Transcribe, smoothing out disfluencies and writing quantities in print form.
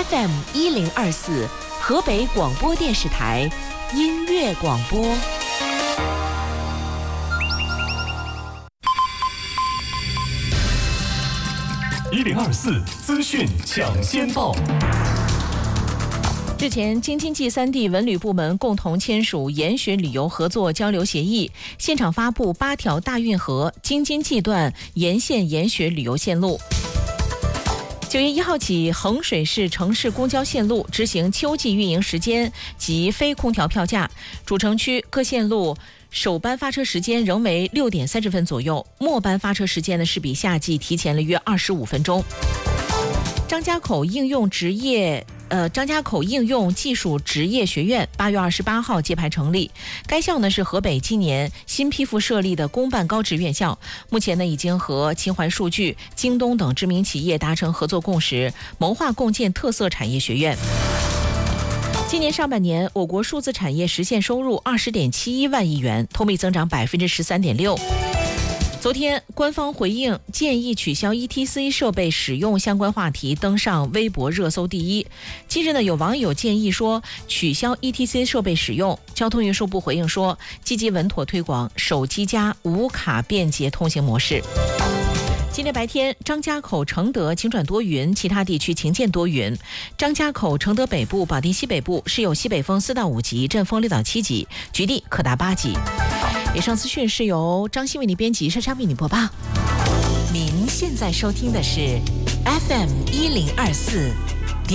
FM1024，河北广播电视台音乐广播。 1024资讯抢先报。 日前，京津冀3地文旅部门共同签署研学旅游合作交流协议，现场发布8条大运河京津冀段沿线研学旅游线路。9月1号起，衡水市城市公交线路执行秋季运营时间及非空调票价，主城区各线路首班发车时间仍为6点30分左右，末班发车时间呢是比夏季提前了约25分钟。张家口应用技术职业学院8月28号揭牌成立。该校呢是河北今年新批复设立的公办高职院校，目前呢已经和秦淮数据、京东等知名企业达成合作共识，谋划共建特色产业学院。今年上半年，我国数字产业实现收入20.71万亿元，同比增长13.6%。昨天，官方回应建议取消 ETC 设备使用相关话题登上微博热搜第一。近日呢，有网友建议说取消 ETC 设备使用，交通运输部回应说积极稳妥推广手机加无卡便捷通行模式。今天白天，张家口、承德晴转多云，其他地区晴见多云。张家口、承德北部、保定西北部是有西北风4到5级，阵风6到7级，局地可达8级。以上资讯是由张欣为您编辑，莎莎为您播报。您现在收听的是 FM1024